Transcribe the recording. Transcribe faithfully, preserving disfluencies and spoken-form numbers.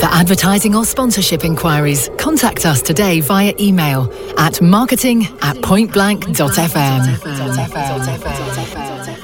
For advertising or sponsorship inquiries, contact us today via email at marketing at pointblank dot f m.